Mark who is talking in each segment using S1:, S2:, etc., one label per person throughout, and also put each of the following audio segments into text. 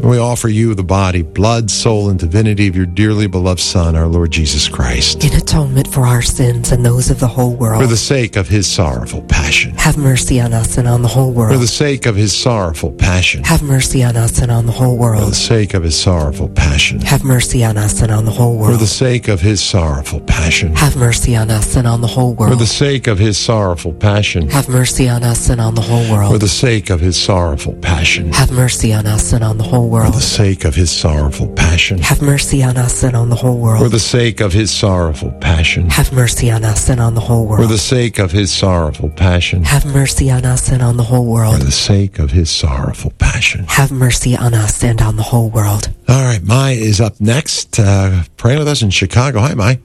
S1: And we offer you the body, blood, soul, and divinity of your dearly beloved Son, our Lord Jesus Christ.
S2: In atonement for our sins and those of the whole world.
S1: For the sake of his sorrowful passion.
S2: Have mercy on us and on the whole world.
S1: For the sake of his sorrowful passion.
S2: Have mercy on us and on the whole world.
S1: For the sake of his sorrowful passion.
S2: Have mercy on us and on the whole world.
S1: For the sake of his sorrowful passion.
S2: Have mercy on us and on the whole world.
S1: For the sake of his sorrowful passion.
S2: Have mercy on us and on the whole world.
S1: For the sake of his sorrowful passion.
S2: Have mercy on us and on the whole world.
S1: For the sake of his sorrowful passion.
S2: Have mercy on us and on the whole world.
S1: For the sake of his sorrowful passion.
S2: Have mercy on us and on the whole world.
S1: For the sake of his sorrowful passion.
S2: Have mercy on us and on the whole world.
S1: For the sake of his sorrowful passion.
S2: Have mercy on us and on the whole world.
S1: All right, Mai is up next. Praying with us in Chicago. Hi, Mai.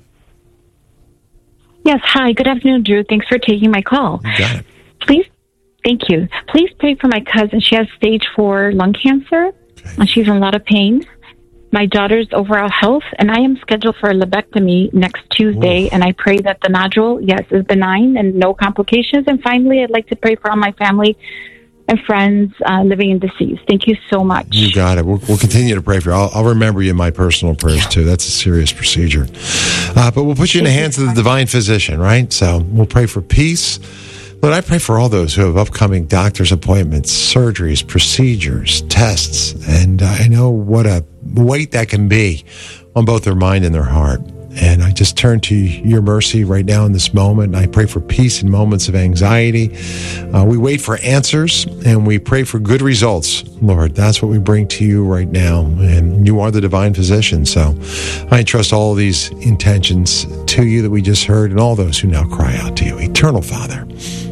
S3: Yes, hi. Good afternoon, Drew. Thanks for taking my call.
S1: You got it.
S3: Please, thank you. Please pray for my cousin. She has stage 4 lung cancer, and she's in a lot of pain. My daughter's overall health, and I am scheduled for a lobectomy next Tuesday, and I pray that the nodule, yes, is benign and no complications. And finally, I'd like to pray for all my family and friends living and deceased. Thank you so much.
S1: You got it. We'll continue to pray for you. I'll remember you in my personal prayers, too. That's a serious procedure. But we'll put you in the hands of the divine physician, right? So we'll pray for peace. Lord, I pray for all those who have upcoming doctor's appointments, surgeries, procedures, tests, and I know what a weight that can be on both their mind and their heart. And I just turn to your mercy right now in this moment. And I pray for peace in moments of anxiety. We wait for answers and we pray for good results. Lord, that's what we bring to you right now. And you are the divine physician. So I entrust all of these intentions to you that we just heard and all those who now cry out to you. Eternal Father,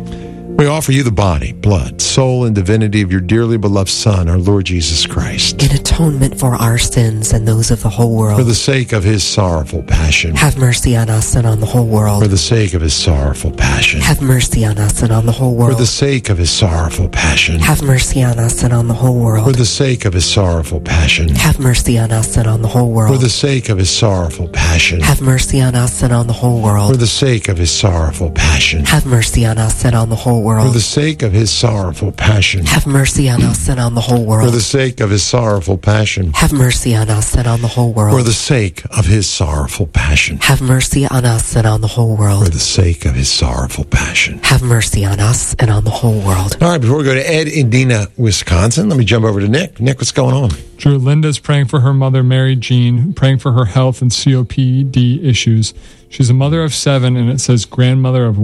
S1: we offer you the body, blood, soul, and divinity of your dearly beloved Son, our Lord Jesus Christ.
S2: In atonement for our sins and those of the whole world.
S1: For the sake of his sorrowful passion.
S2: Have mercy on us and on the whole world.
S1: For the sake of his sorrowful passion.
S2: Have mercy on us and on the whole world.
S1: For the sake of his sorrowful passion.
S2: Have mercy on us and on the whole world.
S1: For the sake of his sorrowful passion.
S2: Have mercy on us and on the whole world.
S1: For the sake of his sorrowful passion.
S2: Have mercy on us and on the whole world.
S1: For the sake of his sorrowful passion.
S2: Have mercy on us and on the whole world.
S1: For the sake of his sorrowful passion.
S2: Have mercy on us and on the whole world.
S1: For the sake of his sorrowful passion.
S2: Have mercy on us and on the whole world.
S1: For the sake of his sorrowful passion.
S2: Have mercy on us and on the whole world.
S1: For the sake of his sorrowful passion.
S2: Have mercy on us and on the whole world.
S1: All right, before we go to Ed in Dina, Wisconsin, let me jump over to Nick. Nick, what's going on?
S4: Drew, Linda's praying for her mother, Mary Jean, praying for her health and COPD issues. She's a mother of 7, and it says grandmother of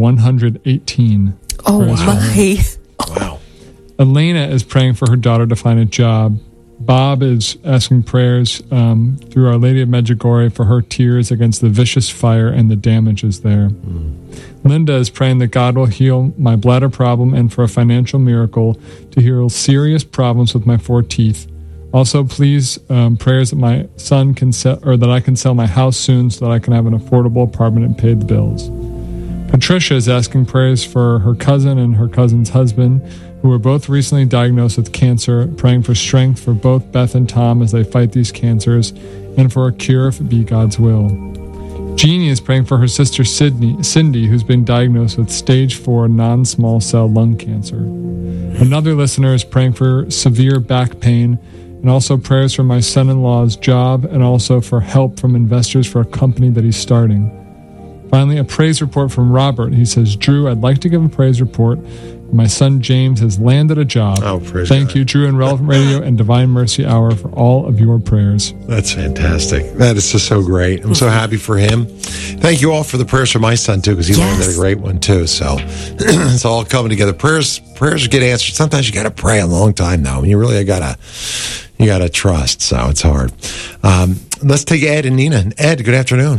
S4: 118.
S2: Oh, my.
S1: Wow.
S4: Elena is praying for her daughter to find a job. Bob is asking prayers through Our Lady of Medjugorje for her tears against the vicious fire and the damages there. Linda is praying that God will heal my bladder problem and for a financial miracle to heal serious problems with my 4 teeth. Also, please, prayers that my son can sell, or that I can sell my house soon so that I can have an affordable apartment and pay the bills. Patricia is asking prayers for her cousin and her cousin's husband, who were both recently diagnosed with cancer, praying for strength for both Beth and Tom as they fight these cancers, and for a cure if it be God's will. Jeannie is praying for her sister Cindy, who's been diagnosed with stage 4 non-small cell lung cancer. Another listener is praying for severe back pain, and also prayers for my son-in-law's job, and also for help from investors for a company that he's starting. Finally, a praise report from Robert. He says, Drew, I'd like to give a praise report. My son James has landed a job.
S1: Oh, praise
S4: Thank
S1: God.
S4: you, Drew and Relevant Radio and Divine Mercy Hour, for all of your prayers.
S1: That's fantastic. That is just so great. I'm so happy for him. Thank you all for the prayers for my son, too, because he landed a great one, too. So it's all coming together. Prayers get answered. Sometimes you got to pray a long time, though. You really got to trust, so it's hard. Let's take Ed and Nina. Ed, good afternoon.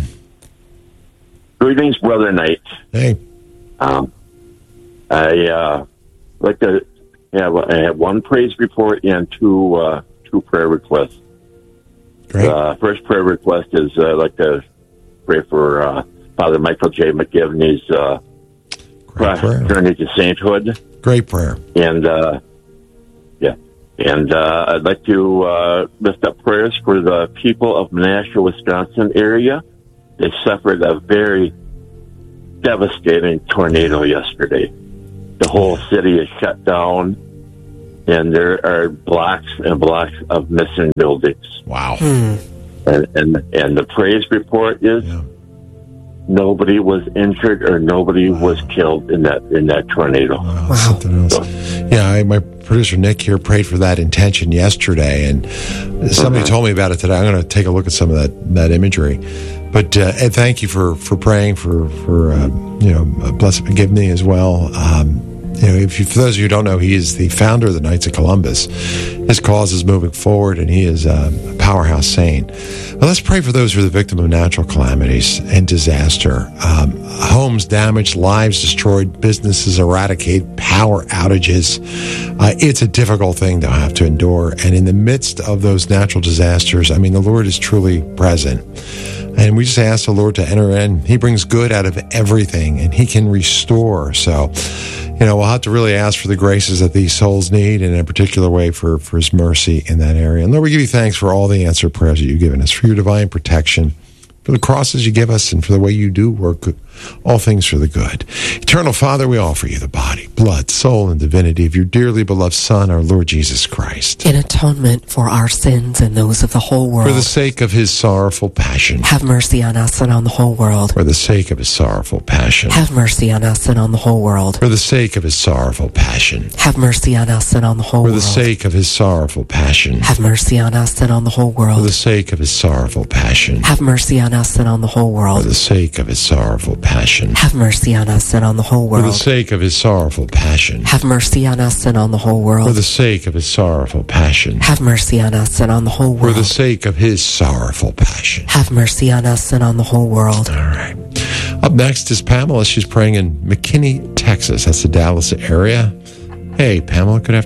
S5: Greetings, Brother Knight.
S1: Hey.
S5: I like to have one praise report and two prayer requests.
S1: Great.
S5: First prayer request is I'd like to pray for Father Michael J. McGivney's journey to sainthood.
S1: Great prayer.
S5: And I'd like to lift up prayers for the people of Menasha, Wisconsin area. They suffered a very devastating tornado yesterday. The whole city is shut down. and there are blocks and blocks of missing buildings.
S1: Wow.
S5: And the praise report is nobody was injured or nobody was killed in that tornado.
S1: Wow. Something else. My producer Nick here prayed for that intention yesterday, and somebody told me about it today. I'm going to take a look at some of that imagery. But Ed, thank you for praying for bless give me as well. For those of you who don't know, he is the founder of the Knights of Columbus. His cause is moving forward, and he is a powerhouse saint. Well, let's pray for those who are the victim of natural calamities and disaster. Homes damaged, lives destroyed, businesses eradicated, power outages. It's a difficult thing to have to endure. And in the midst of those natural disasters, the Lord is truly present. And we just ask the Lord to enter in. He brings good out of everything, and he can restore. So, we'll have to really ask for the graces that these souls need, and in a particular way for his mercy in that area. And Lord, we give you thanks for all the answered prayers that you've given us, for your divine protection, for the crosses you give us, and for the way you do work all things for the good. Eternal Father, we offer you the body, blood, soul, and divinity of your dearly beloved Son, our Lord Jesus Christ.
S2: In atonement for our sins and those of the whole world.
S1: For the sake of his sorrowful passion.
S2: Have mercy on us and on the whole world.
S1: For the sake of his sorrowful passion.
S2: Have mercy on us and on the whole world.
S1: For the sake of his sorrowful passion.
S2: Have mercy on us and on the whole world.
S1: For the sake of his sorrowful passion.
S2: Have mercy on us and on the whole world.
S1: For the sake of his sorrowful passion.
S2: Have mercy on us and on the whole world.
S1: For the sake of his sorrowful passion.
S2: Have mercy on us and on the whole world.
S1: For the sake of his sorrowful passion.
S2: Have mercy on us and on the whole world.
S1: For the sake of his sorrowful passion.
S2: Have mercy on us and on the whole world.
S1: For the sake of his sorrowful passion.
S2: Have mercy on us and on the whole world.
S1: All right. Up next is Pamela. She's praying in McKinney, Texas. That's the Dallas area. Hey, Pamela, good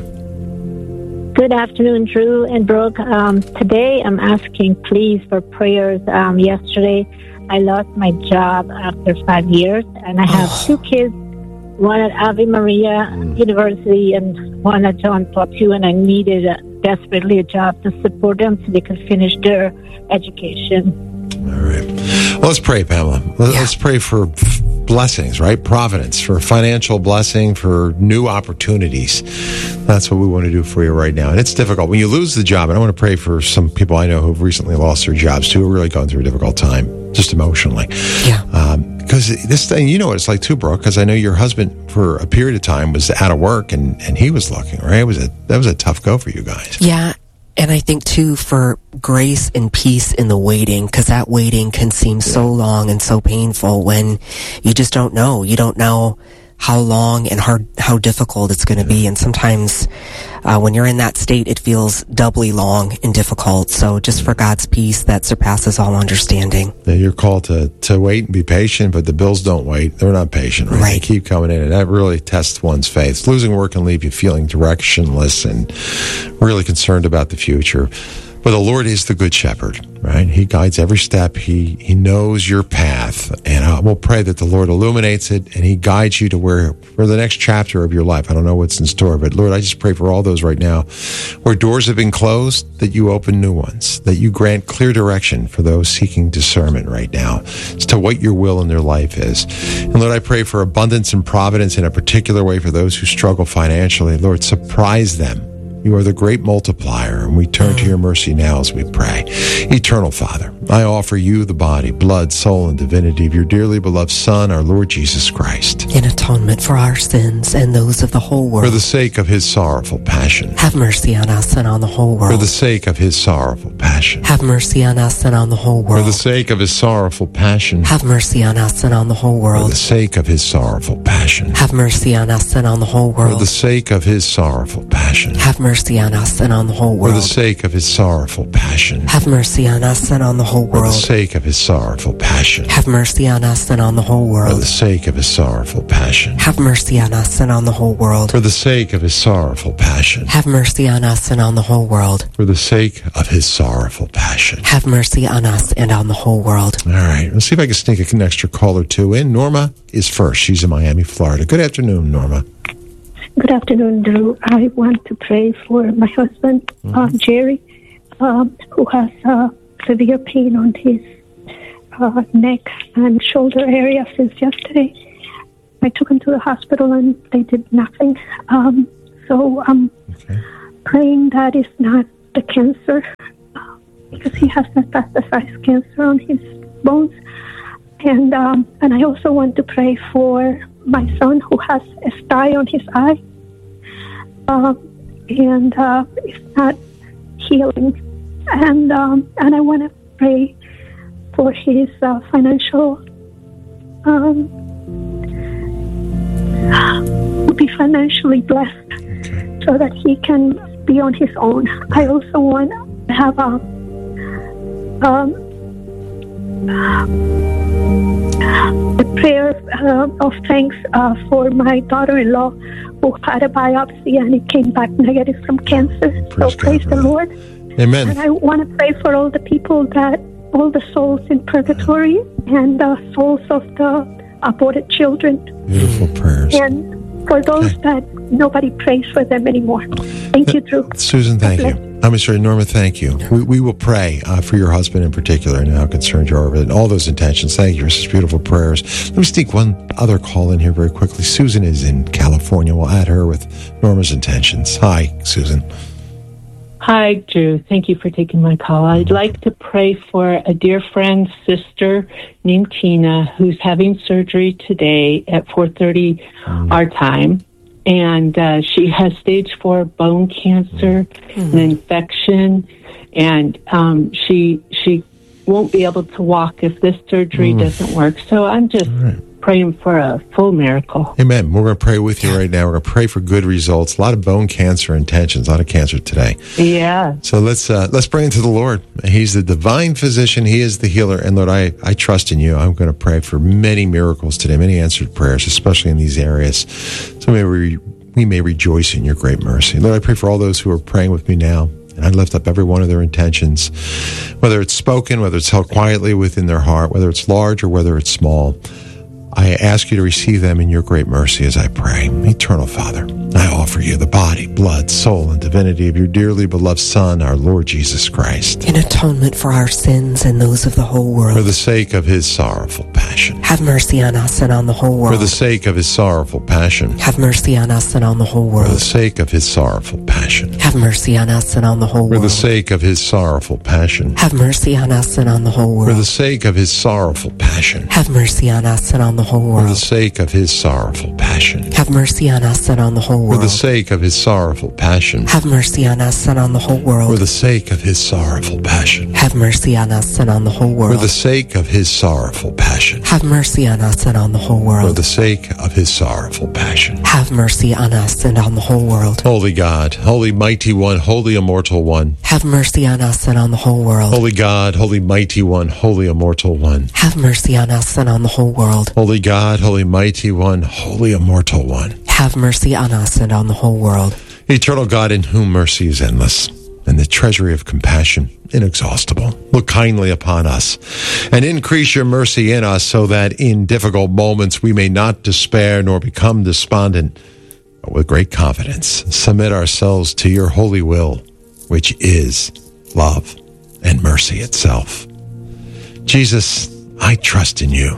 S1: afternoon.
S6: Good afternoon, Drew and Brooke. Today I'm asking, please, for prayers. Yesterday, I lost my job after 5 years, and I have two kids, one at Ave Maria University and one at John Paul II, and I needed desperately a job to support them so they could finish their education.
S1: All right. Well, let's pray, Pamela. Let's pray for blessings, right? Providence, for financial blessing, for new opportunities. That's what we want to do for you right now. And it's difficult. When you lose the job, and I want to pray for some people I know who've recently lost their jobs too, who are really going through a difficult time, just emotionally.
S2: Yeah.
S1: Because this thing, you know what it's like too, Brooke, because I know your husband for a period of time was out of work and he was looking, right? That was a tough go for you guys.
S2: Yeah. And I think, too, for grace and peace in the waiting, because that waiting can seem so long and so painful when you just don't know. You don't know how long and how difficult it's going to be. And sometimes when you're in that state, it feels doubly long and difficult. So just for God's peace that surpasses all understanding.
S1: Yeah, you're called to wait and be patient, but the bills don't wait. They're not patient, right? They keep coming in, and that really tests one's faith. Losing work can leave you feeling directionless and really concerned about the future. But the Lord is the good shepherd, right? He guides every step. He knows your path. And we'll pray that the Lord illuminates it and he guides you to for the next chapter of your life. I don't know what's in store, but Lord, I just pray for all those right now where doors have been closed, that you open new ones, that you grant clear direction for those seeking discernment right now as to what your will in their life is. And Lord, I pray for abundance and providence in a particular way for those who struggle financially. Lord, surprise them. You are the great multiplier, and we turn to your mercy now as we pray. Eternal Father, I offer you the body, blood, soul, and divinity of your dearly beloved Son, our Lord Jesus Christ.
S2: In atonement for our sins and those of the whole world.
S1: For the sake of his sorrowful passion.
S2: Have mercy on us and on the whole world.
S1: For the sake of his sorrowful passion.
S2: Have mercy on us and on the whole world.
S1: For the sake of his sorrowful passion.
S2: Have mercy on us and on the whole world.
S1: For the sake of his sorrowful passion.
S2: Have mercy on us and on the whole world.
S1: For the sake of his sorrowful passion.
S2: Have mercy on us and on the whole world.
S1: For the sake of his sorrowful passion.
S2: Have mercy on us and on the whole world.
S1: For the sake of his sorrowful passion.
S2: Have mercy on us and on the whole world.
S1: For the sake of his sorrowful passion.
S2: Have mercy on us and on the whole world.
S1: For the sake of his sorrowful passion.
S2: Have mercy on us and on the whole world.
S1: For the sake of his sorrowful passion.
S2: Have mercy on us and on the whole world.
S1: All right. Let's see if I can sneak an extra call or two in. Norma is first. She's in Miami, Florida. Good afternoon, Norma.
S7: Good afternoon, Drew. I want to pray for my husband, Jerry, who has severe pain on his neck and shoulder area since yesterday. I took him to the hospital and they did nothing. So I'm praying that it's not the cancer, because he has metastasized cancer on his bones. And I also want to pray for my son who has a sty on his eye, and it's not healing. And I want to pray for his financial, to be financially blessed, so that he can be on his own. I also want to have a prayer of thanks for my daughter-in-law who had a biopsy and it came back negative from cancer. Praise the Lord.
S1: Amen.
S7: And I want to pray for all the people all the souls in purgatory and the souls of the aborted children.
S1: Beautiful prayers.
S7: And for those that nobody prays for them anymore. Thank you, Drew.
S1: Susan, thank you. I'm sorry, Norma, thank you. We will pray for your husband in particular and how concerned you are with it and all those intentions. Thank you for such beautiful prayers. Let me sneak one other call in here very quickly. Susan is in California. We'll add her with Norma's intentions. Hi, Susan.
S8: Hi, Drew. Thank you for taking my call. I'd like to pray for a dear friend's sister named Tina, who's having surgery today at 4:30 our time. And she has stage 4 bone cancer, an infection, and she won't be able to walk if this surgery doesn't work. So I'm just praying for a full miracle.
S1: Amen. We're going to pray with you right now. We're going to pray for good results. A lot of bone cancer intentions, a lot of cancer today.
S8: Yeah.
S1: So let's bring it to the Lord. He's the divine physician. He is the healer. And Lord, I trust in you. I'm going to pray for many miracles today, many answered prayers, especially in these areas. So we may rejoice in your great mercy. Lord, I pray for all those who are praying with me now. And I lift up every one of their intentions, whether it's spoken, whether it's held quietly within their heart, whether it's large or whether it's small. I ask you to receive them in your great mercy as I pray. Eternal Father, I offer you the body, blood, soul, and divinity of your dearly beloved Son, our Lord Jesus Christ.
S2: In atonement for our sins and those of the whole world.
S1: For the sake of his sorrowful passion.
S2: Have mercy on us and on the whole world.
S1: For the sake of his sorrowful passion.
S2: Have mercy on us and on the whole world.
S1: For the sake of his sorrowful passion.
S2: Have mercy on us and on the whole world.
S1: For the sake of his sorrowful passion.
S2: Have mercy on us and on the whole world.
S1: For the sake of his sorrowful passion.
S2: Have mercy on us and on the whole world.
S1: For the sake of his sorrowful passion.
S2: Have mercy on us and on the whole world.
S1: For the sake of his sorrowful passion.
S2: Have mercy on us and on the whole world.
S1: For the sake of his sorrowful passion.
S2: Have mercy on us and on the whole world.
S1: For the sake of his sorrowful passion.
S2: Have mercy on us and on the whole world.
S1: For the sake of his sorrowful passion.
S2: Have mercy on us and on the whole world.
S1: Holy God, holy mighty one, holy immortal one.
S2: Have mercy on us and on the whole world.
S1: Holy God, holy mighty one, holy immortal one.
S2: Have mercy on us and on the whole world.
S1: Holy God, holy mighty one, holy immortal one.
S2: Have mercy on us and on the whole world.
S1: Eternal God, in whom mercy is endless, and the treasury of compassion inexhaustible. Look kindly upon us, and increase your mercy in us, so that in difficult moments we may not despair nor become despondent, but with great confidence submit ourselves to your holy will, which is love and mercy itself. Jesus, I trust in you.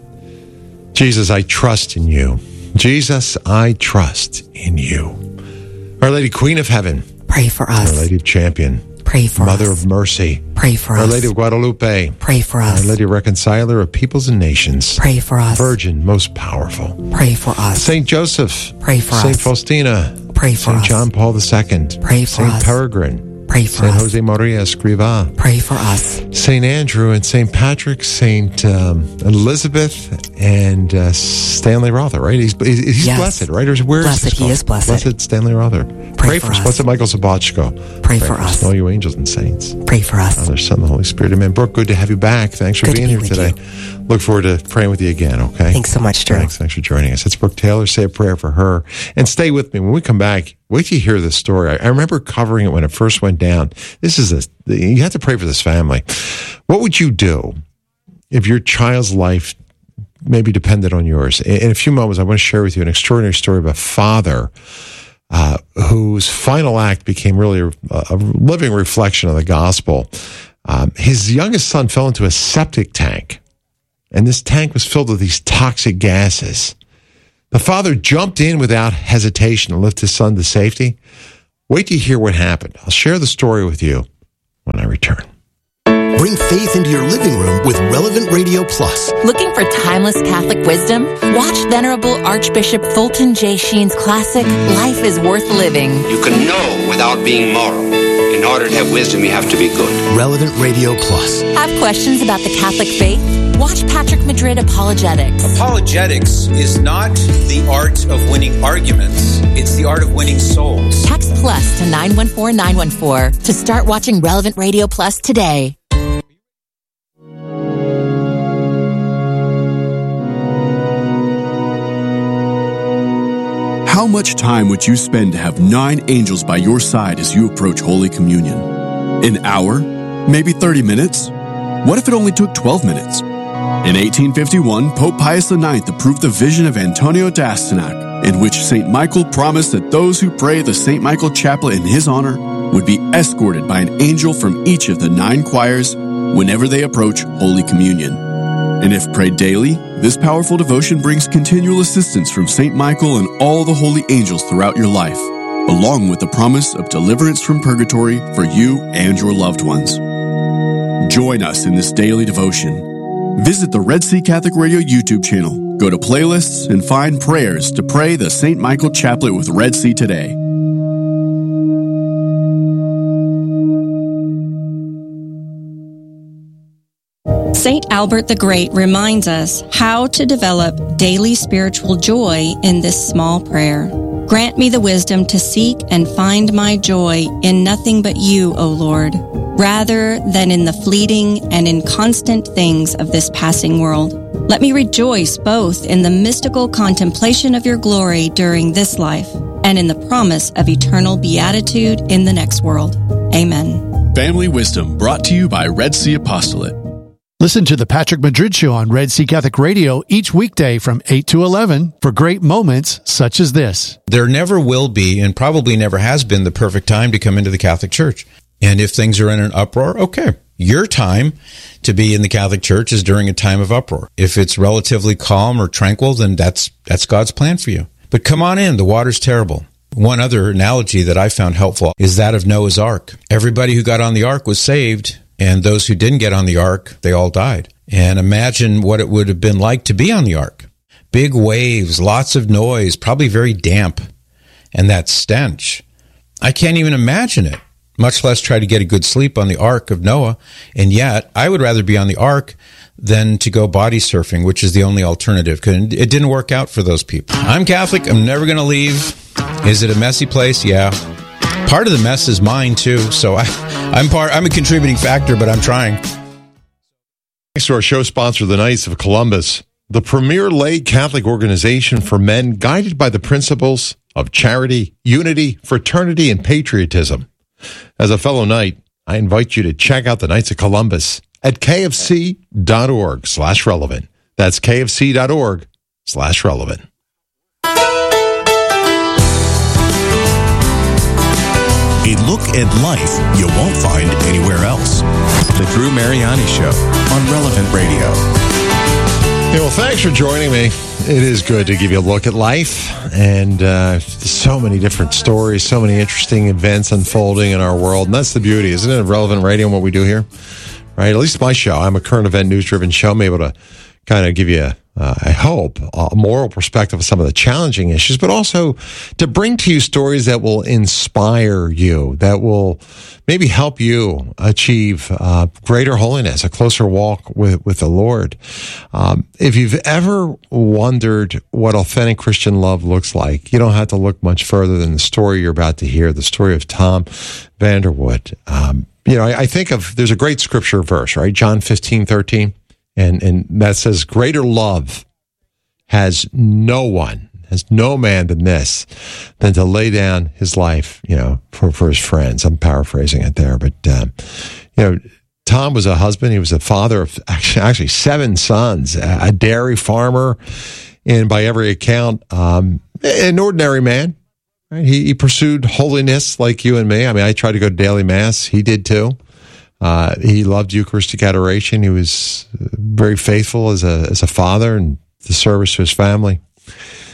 S1: Jesus, I trust in you. Jesus, I trust in you. Our Lady, Queen of Heaven.
S2: Pray for us.
S1: Our Lady of Champion.
S2: Pray for
S1: Mother
S2: us.
S1: of Mercy.
S2: Pray for
S1: Our
S2: us.
S1: Lady of Guadalupe.
S2: Pray for us.
S1: Our Lady Reconciler of Peoples and Nations.
S2: Pray for us.
S1: Virgin, most powerful.
S2: Pray for us.
S1: Saint Joseph.
S2: Pray for
S1: Saint
S2: us.
S1: Faustina.
S2: Pray for
S1: Saint
S2: us.
S1: John Paul II.
S2: Pray for
S1: Saint
S2: us.
S1: Peregrine.
S2: Pray for
S1: Saint
S2: us.
S1: Jose Maria Escrivá.
S2: Pray for us.
S1: Saint Andrew and Saint Patrick, Saint Elizabeth, and Stanley Rother, right? He's
S2: Yes.
S1: blessed, right? Or where
S2: Blessed,
S1: is this
S2: he is blessed.
S1: Blessed Stanley Rother.
S2: Pray
S1: for
S2: for
S1: us.
S2: us.
S1: Blessed Michael Sabatchko.
S2: Pray for us.
S1: All you angels and saints.
S2: Pray for us.
S1: Father, Son, and the Holy Spirit. Amen. Brooke, good to have you back. Thanks for
S2: Good to
S1: being
S2: be
S1: here
S2: with
S1: today. Look forward to praying with you again, okay?
S2: Thanks so much, Drew.
S1: Thanks for joining us. It's Brooke Taylor. Say a prayer for her. And stay with me. When we come back, wait till you hear this story. I remember covering it when it first went down. You have to pray for this family. What would you do if your child's life maybe depended on yours? In a few moments, I want to share with you an extraordinary story of a father whose final act became really a living reflection of the gospel. His youngest son fell into a septic tank, and this tank was filled with these toxic gases. The father jumped in without hesitation to lift his son to safety. Wait till you hear what happened. I'll share the story with you when I return.
S9: Bring faith into your living room with Relevant Radio Plus.
S10: Looking for timeless Catholic wisdom? Watch Venerable Archbishop Fulton J. Sheen's classic, Life is Worth Living.
S11: You can know without being moral. In order to have wisdom, you have to be good.
S9: Relevant Radio Plus.
S10: Have questions about the Catholic faith? Watch Patrick Madrid Apologetics.
S12: Apologetics is not the art of winning arguments. It's the art of winning souls.
S10: Text plus to 914-914 to start watching Relevant Radio Plus today.
S13: How much time would you spend to have 9 angels by your side as you approach Holy Communion? An hour? Maybe 30 minutes? What if it only took 12 minutes? In 1851, Pope Pius IX approved the vision of Antonio d'Astyanac, in which St. Michael promised that those who pray the St. Michael Chaplet in his honor would be escorted by an angel from each of the 9 choirs whenever they approach Holy Communion. And if prayed daily, this powerful devotion brings continual assistance from St. Michael and all the holy angels throughout your life, along with the promise of deliverance from purgatory for you and your loved ones. Join us in this daily devotion. Visit the Red Sea Catholic Radio YouTube channel, go to playlists, and find prayers to pray the St. Michael Chaplet with Red Sea today.
S14: St. Albert the Great reminds us how to develop daily spiritual joy in this small prayer. Grant me the wisdom to seek and find my joy in nothing but you, O Lord, rather than in the fleeting and inconstant things of this passing world. Let me rejoice both in the mystical contemplation of your glory during this life and in the promise of eternal beatitude in the next world. Amen.
S13: Family Wisdom brought to you by Red Sea Apostolate.
S15: Listen to the Patrick Madrid Show on Red Sea Catholic Radio each weekday from 8 to 11 for great moments such as this.
S16: There never will be, and probably never has been, the perfect time to come into the Catholic Church. And if things are in an uproar, okay. Your time to be in the Catholic Church is during a time of uproar. If it's relatively calm or tranquil, then that's God's plan for you. But come on in. The water's terrible. One other analogy that I found helpful is that of Noah's Ark. Everybody who got on the ark was saved, and those who didn't get on the ark, they all died. And imagine what it would have been like to be on the ark. Big waves, lots of noise, probably very damp, and that stench. I can't even imagine it, much less try to get a good sleep on the ark of Noah. And yet, I would rather be on the ark than to go body surfing, which is the only alternative, because it didn't work out for those people. I'm Catholic. I'm never going to leave. Is it a messy place? Yeah. Part of the mess is mine, too, so I'm a contributing factor, but I'm trying.
S1: Thanks to our show sponsor, the Knights of Columbus, the premier lay Catholic organization for men guided by the principles of charity, unity, fraternity, and patriotism. As a fellow Knight, I invite you to check out the Knights of Columbus at kfc.org/relevant. That's kfc.org/relevant.
S17: A look at life you won't find anywhere else. The Drew Mariani Show on Relevant Radio.
S1: Yeah, well, thanks for joining me. It is good to give you a look at life, and so many different stories, so many interesting events unfolding in our world, and that's the beauty, isn't it, of Relevant Radio and what we do here? Right? At least my show. I'm a current event, news-driven show. I'm able to kind of give you, I hope, a moral perspective of some of the challenging issues, but also to bring to you stories that will inspire you, that will maybe help you achieve greater holiness, a closer walk with the Lord. If you've ever wondered what authentic Christian love looks like, you don't have to look much further than the story you're about to hear, the story of Tom Vanderwood. I think there's a great scripture verse, right? John 15:13. And that says, greater love has no man than this, than to lay down his life, for his friends. I'm paraphrasing it there, but, Tom was a husband. He was a father of actually 7 sons, a dairy farmer, and by every account, an ordinary man. Right? He pursued holiness like you and me. I mean, I tried to go to daily mass. He did too. He loved Eucharistic adoration. He was very faithful as a father and the service to his family.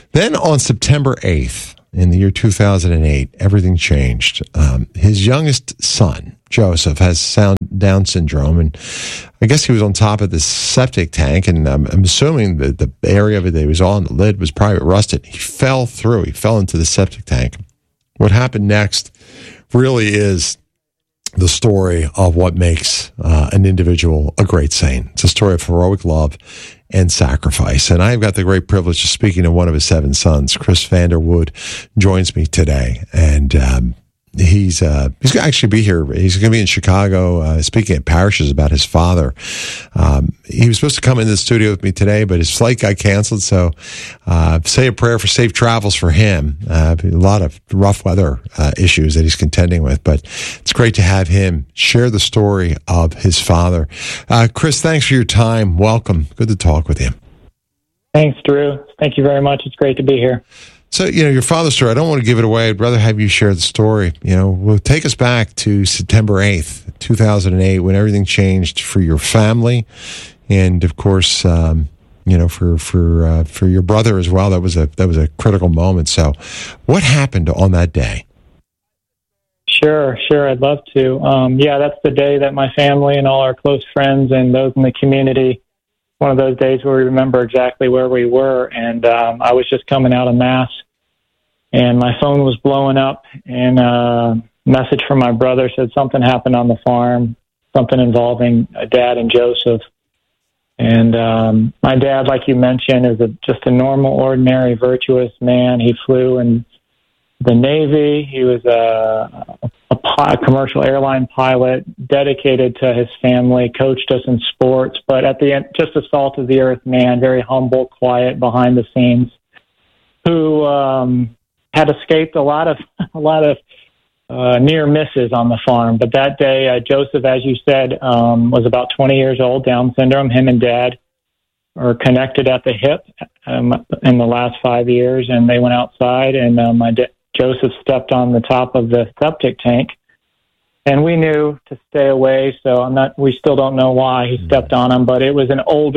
S1: Then on September 8th, in the year 2008, everything changed. His youngest son, Joseph, has Down syndrome, and I guess he was on top of this septic tank, and I'm assuming that the area of it that he was on, the lid, was probably rusted. He fell through. He fell into the septic tank. What happened next really is the story of what makes an individual a great saint. It's a story of heroic love and sacrifice. And I've got the great privilege of speaking to one of his 7 sons. Chris Vanderwood joins me today, and he's going to actually be here. He's going to be in Chicago speaking at parishes about his father. He was supposed to come into the studio with me today, but his flight got canceled. So say a prayer for safe travels for him. A lot of rough weather issues that he's contending with, but it's great to have him share the story of his father. Chris, thanks for your time. Welcome. Good to talk with you.
S18: Thanks, Drew. Thank you very much. It's great to be here.
S1: So, your father's story, I don't want to give it away. I'd rather have you share the story. Well, take us back to September 8th, 2008, when everything changed for your family. And of course, for your brother as well. That was a critical moment. So what happened on that day?
S18: Sure. I'd love to. That's the day that my family and all our close friends and those in the community, one of those days where we remember exactly where we were. And I was just coming out of Mass, and my phone was blowing up, and a message from my brother said something happened on the farm, something involving Dad and Joseph. And my dad, like you mentioned, is just a normal, ordinary, virtuous man. He flew in the Navy. He was a commercial airline pilot, dedicated to his family, coached us in sports, but at the end, just a salt of the earth man, very humble, quiet, behind the scenes, who had escaped a lot of near misses on the farm. But that day, Joseph, as you said, was about 20 years old, Down syndrome. Him and Dad are connected at the hip in the last 5 years, and they went outside, and Joseph stepped on the top of the septic tank, and we knew to stay away. So we still don't know why he stepped on him, but it was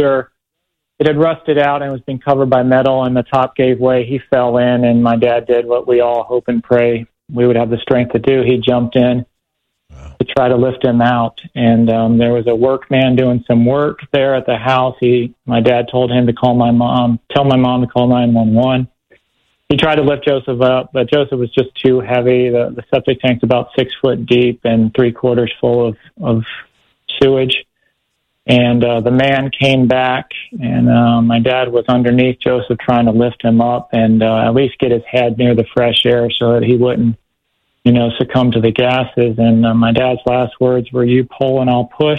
S18: it had rusted out and was being covered by metal, and the top gave way. He fell in, and my dad did what we all hope and pray we would have the strength to do. He jumped in to try to lift him out. And there was a workman doing some work there at the house. My dad told him to tell my mom to call 911. He tried to lift Joseph up, but Joseph was just too heavy. The septic tank's about 6 foot deep and 3/4 full of sewage. And the man came back, and my dad was underneath Joseph trying to lift him up and at least get his head near the fresh air so that he wouldn't, succumb to the gases. And my dad's last words were, "You pull and I'll push."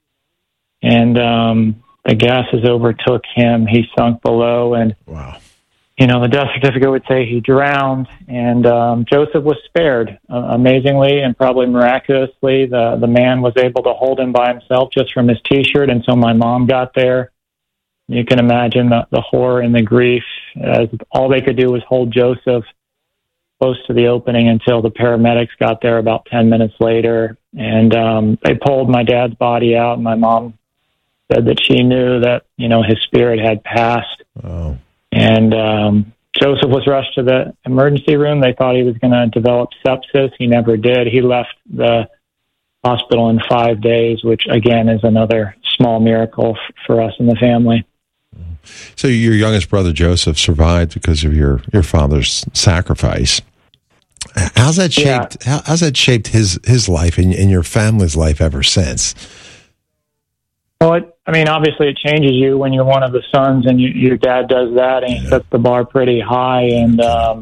S18: And the gases overtook him. He sunk below, and
S1: wow.
S18: The death certificate would say he drowned, and Joseph was spared. Amazingly and probably miraculously, the man was able to hold him by himself just from his T-shirt until my mom got there. You can imagine the horror and the grief, as all they could do was hold Joseph close to the opening until the paramedics got there about 10 minutes later. And they pulled my dad's body out, and my mom said that she knew that, his spirit had passed.
S1: Oh.
S18: And Joseph was rushed to the emergency room. They thought he was going to develop sepsis. He never did. He left the hospital in 5 days, which, again, is another small miracle for us in the family.
S1: So your youngest brother, Joseph, survived because of your father's sacrifice. How's that shaped? Yeah. How's that shaped his life and your family's life ever since?
S18: Well, obviously it changes you when you're one of the sons and your dad does that, and he sets the bar pretty high. And,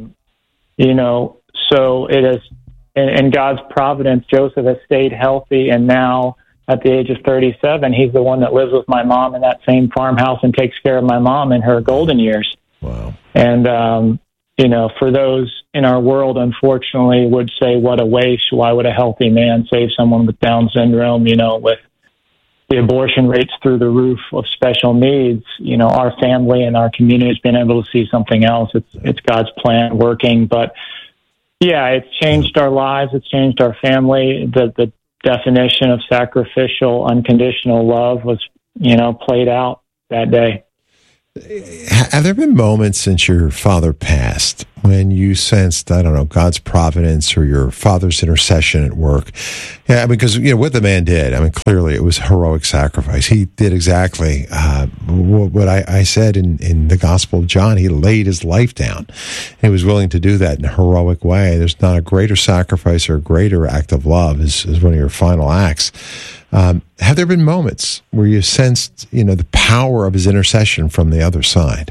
S18: so it is, in God's providence, Joseph has stayed healthy. And now at the age of 37, he's the one that lives with my mom in that same farmhouse and takes care of my mom in her golden years.
S1: Wow.
S18: And, for those in our world, unfortunately, would say, what a waste. Why would a healthy man save someone with Down syndrome, with the abortion rates through the roof of special needs? Our family and our community has been able to see something else. It's God's plan working. But yeah, it's changed our lives. It's changed our family. The definition of sacrificial, unconditional love was, played out that day.
S1: Have there been moments since your father passed when you sensed, I don't know, God's providence or your father's intercession at work? Yeah, I mean, because, what the man did, I mean, clearly it was heroic sacrifice. He did exactly what I said in the Gospel of John. He laid his life down. He was willing to do that in a heroic way. There's not a greater sacrifice or a greater act of love as one of your final acts. Have there been moments where you sensed, the power of his intercession from the other side?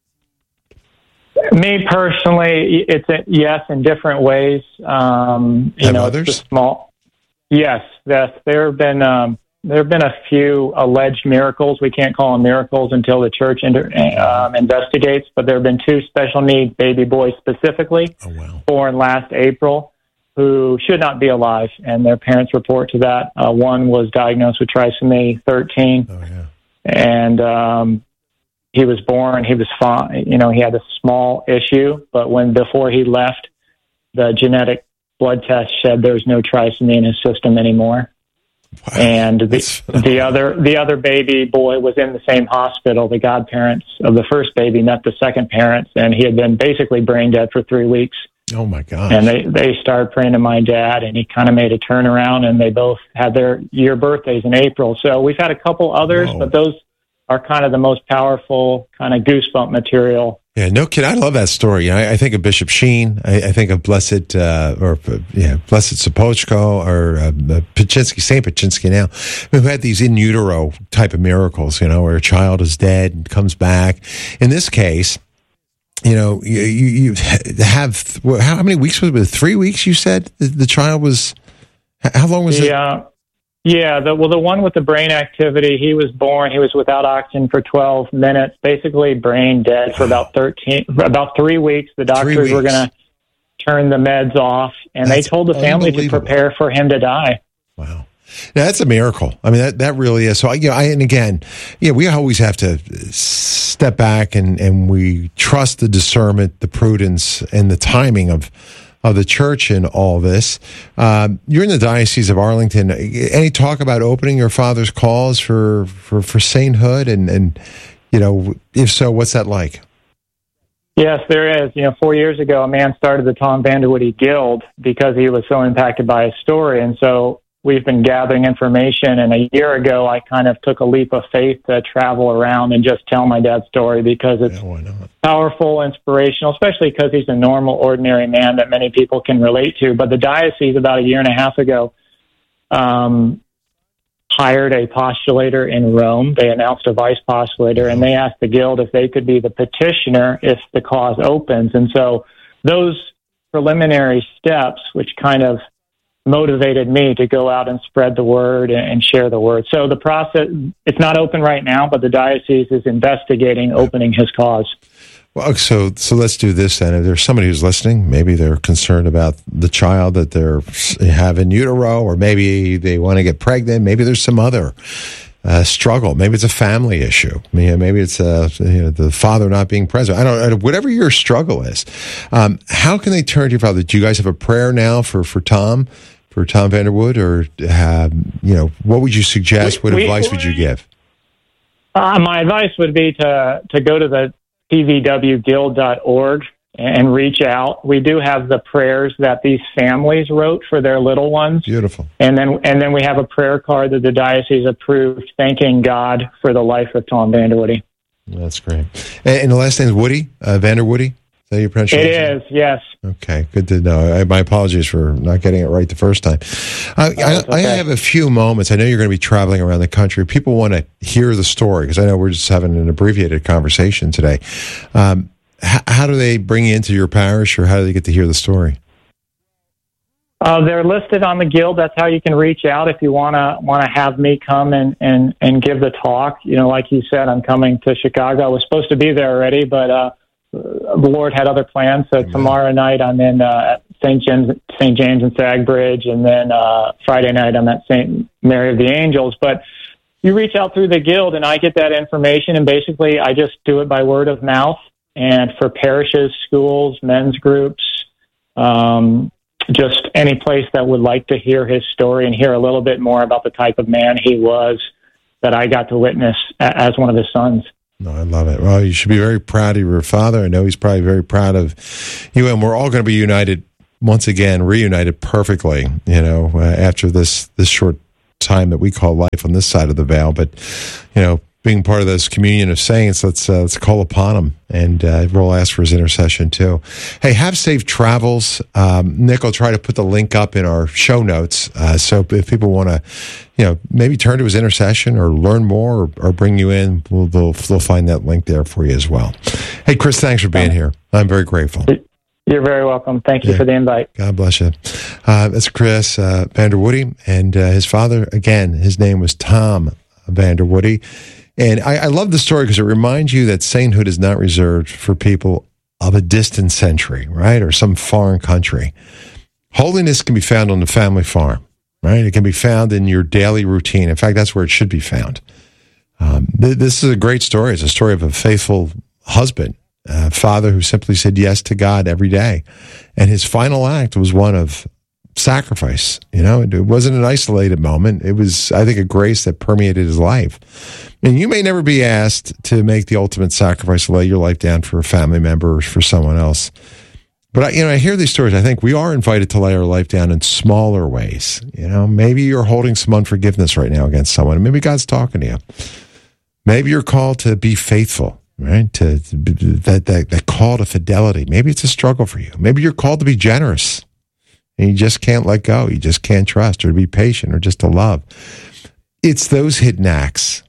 S18: Me personally, it's yes, in different ways.
S1: Others?
S18: It's small. Yes. There have been a few alleged miracles. We can't call them miracles until the church investigates. But there have been 2 special needs baby boys specifically, born last April, who should not be alive, and their parents report to that. One was diagnosed with trisomy 13, and he was born. He was fine. He had a small issue, but before he left, the genetic blood test said there was no trisomy in his system anymore. Wow. And the other baby boy was in the same hospital. The godparents of the first baby met the second parents, and he had been basically brain dead for 3 weeks.
S1: Oh my God.
S18: And they started praying to my dad, and he kind of made a turnaround, and they both had their year birthdays in April. So we've had a couple others, but those are kind of the most powerful kind of goosebump material.
S1: Yeah, no kid. I love that story. I think of Bishop Sheen. I think of Blessed Sopochko or Paczynski, St. Paczynski now, who had these in utero type of miracles, where a child is dead and comes back. In this case, you have, how many weeks was it? 3 weeks, you said? The child was, how long was it?
S18: Yeah. The one with the brain activity, he was born, he was without oxygen for 12 minutes, basically brain dead for about 3 weeks. The doctors were going to turn the meds off, and they told the family to prepare for him to die.
S1: Wow. Yeah, that's a miracle. I mean, that really is. So, we always have to step back and we trust the discernment, the prudence, and the timing of the church in all this. You're in the Diocese of Arlington. Any talk about opening your father's cause for sainthood? And if so, what's that like?
S18: Yes, there is. 4 years ago, a man started the Tom Vanderwoody Guild because he was so impacted by his story. And so we've been gathering information, and a year ago I kind of took a leap of faith to travel around and just tell my dad's story because it's powerful, inspirational, especially because he's a normal, ordinary man that many people can relate to. But the diocese about a year and a half ago hired a postulator in Rome. They announced a vice postulator, and they asked the guild if they could be the petitioner if the cause opens. And so those preliminary steps, which kind of motivated me to go out and spread the word and share the word. So the process, it's not open right now, but the diocese is investigating opening his cause.
S1: Well, so let's do this then. If there's somebody who's listening, maybe they're concerned about the child that they have in utero, or maybe they want to get pregnant. Maybe there's some other struggle. Maybe it's a family issue. Maybe it's the father not being present. I don't know. Whatever your struggle is, how can they turn to your father? Do you guys have a prayer now for Tom Vanderwood, or what would you suggest? What advice would you give?
S18: My advice would be to go to the tvwguild.org and reach out. We do have the prayers that these families wrote for their little ones.
S1: Beautiful.
S18: And then we have a prayer card that the diocese approved, thanking God for the life of Tom Vanderwoody.
S1: That's great. And the last name is Woody, Vanderwoody? Is that your pronunciation?
S18: It is, yes.
S1: Okay, good to know. My apologies for not getting it right the first time. I have a few moments. I know you're going to be traveling around the country. People want to hear the story, because I know we're just having an abbreviated conversation today. How do they bring you into your parish, or how do they get to hear the story?
S18: They're listed on the guild. That's how you can reach out if you want to have me come and give the talk. Like you said, I'm coming to Chicago. I was supposed to be there already, but the Lord had other plans. So tomorrow night I'm in St. James and Sagbridge, and then Friday night I'm at St. Mary of the Angels. But you reach out through the guild, and I get that information, and basically I just do it by word of mouth. And for parishes, schools, men's groups, just any place that would like to hear his story and hear a little bit more about the type of man he was that I got to witness as one of his sons.
S1: No, I love it. Well, you should be very proud of your father. I know he's probably very proud of you, and we're all going to be united once again, reunited perfectly, after this short time that we call life on this side of the veil. But, being part of this communion of saints, let's call upon him, and we'll ask for his intercession too. Hey, have safe travels. Nick will try to put the link up in our show notes, so if people want to, maybe turn to his intercession or learn more or bring you in, they'll find that link there for you as well. Hey, Chris, thanks for being here. I'm very grateful.
S18: You're very welcome. Thank you for the invite.
S1: God bless you. That's Chris Vanderwoody, and his father, again, his name was Tom Vanderwoody. And I love the story because it reminds you that sainthood is not reserved for people of a distant century, right, or some foreign country. Holiness can be found on the family farm, right? It can be found in your daily routine. In fact, that's where it should be found. This is a great story. It's a story of a faithful husband, a father who simply said yes to God every day. And his final act was one of sacrifice. It wasn't an isolated moment. It was, I think, a grace that permeated his life. And you may never be asked to make the ultimate sacrifice, to lay your life down for a family member or for someone else. But I hear these stories. I think we are invited to lay our life down in smaller ways. Maybe you're holding some unforgiveness right now against someone. Maybe God's talking to you. Maybe you're called to be faithful, right? To that call to fidelity. Maybe it's a struggle for you. Maybe you're called to be generous, and you just can't let go. You just can't trust, or to be patient, or just to love. It's those hidden acts,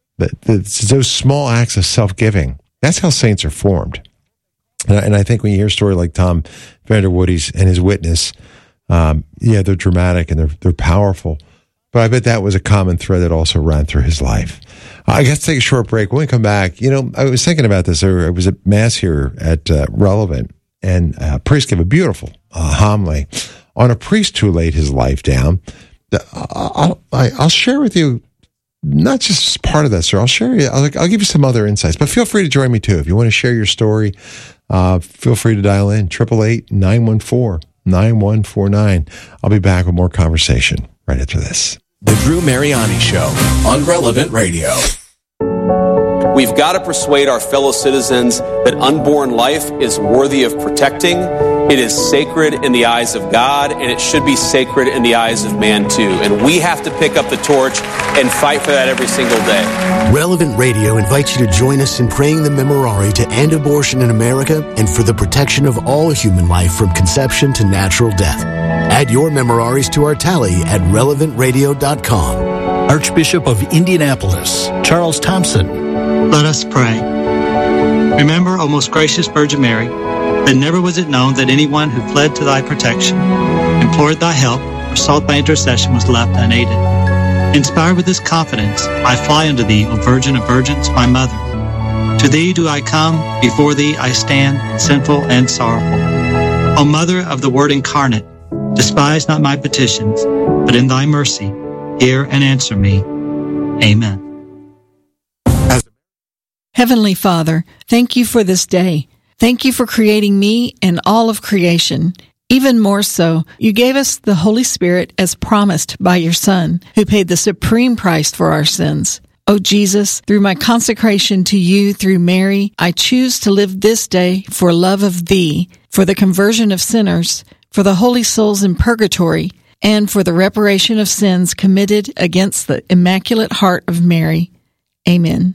S1: those small acts of self-giving. That's how saints are formed. And I think when you hear a story like Tom Vanderwoody's and his witness, they're dramatic and they're powerful. But I bet that was a common thread that also ran through his life. I got to take a short break. When we come back, I was thinking about this. I was at Mass here at Relevant, and a priest gave a beautiful homily on a priest who laid his life down. I'll share with you, not just part of that, sir. I'll give you some other insights, but feel free to join me too. If you want to share your story, feel free to dial in, 888-914-9149. I'll be back with more conversation right after this.
S17: The Drew Mariani Show on Relevant Radio.
S19: We've got to persuade our fellow citizens that unborn life is worthy of protecting. It is sacred in the eyes of God, and it should be sacred in the eyes of man too. And we have to pick up the torch and fight for that every single day.
S9: Relevant Radio invites you to join us in praying the Memorare to end abortion in America and for the protection of all human life from conception to natural death. Add your Memoraries to our tally at relevantradio.com.
S15: Archbishop of Indianapolis, Charles Thompson.
S20: Let us pray. Remember, O most gracious Virgin Mary, that never was it known that anyone who fled to thy protection, implored thy help, or sought thy intercession was left unaided. Inspired with this confidence, I fly unto thee, O Virgin of Virgins, my mother. To thee do I come, before thee I stand, sinful and sorrowful. O Mother of the Word incarnate, despise not my petitions, but in thy mercy, hear and answer me. Amen.
S21: Heavenly Father, thank you for this day. Thank you for creating me and all of creation. Even more so, you gave us the Holy Spirit as promised by your Son, who paid the supreme price for our sins. Oh Jesus, through my consecration to you through Mary, I choose to live this day for love of thee, for the conversion of sinners, for the holy souls in purgatory, and for the reparation of sins committed against the Immaculate Heart of Mary. Amen.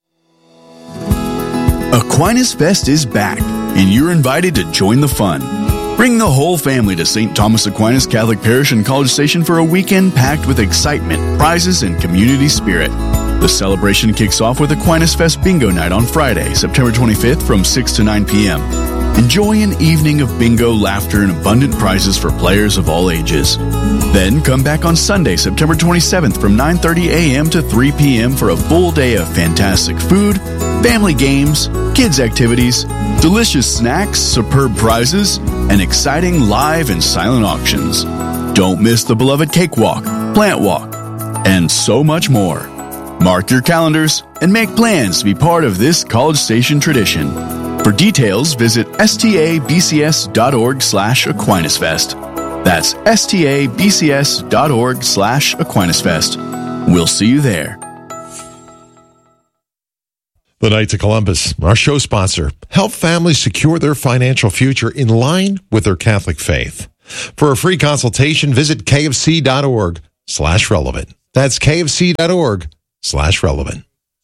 S13: Aquinas Fest is back, and you're invited to join the fun. Bring the whole family to St. Thomas Aquinas Catholic Parish in College Station for a weekend packed with excitement, prizes, and community spirit. The celebration kicks off with Aquinas Fest Bingo Night on Friday, September 25th from 6 to 9 p.m. Enjoy an evening of bingo, laughter, and abundant prizes for players of all ages. Then come back on Sunday, September 27th from 9:30 a.m. to 3 p.m. for a full day of fantastic food, family games, kids' activities, delicious snacks, superb prizes, and exciting live and silent auctions. Don't miss the beloved cakewalk, plant walk, and so much more. Mark your calendars and make plans to be part of this College Station tradition. For details, visit stabcs.org/AquinasFest. That's stabcs.org/AquinasFest. We'll see you there.
S1: The Knights of Columbus, our show sponsor, help families secure their financial future in line with their Catholic faith. For a free consultation, visit kfc.org/relevant. That's kfc.org/relevant.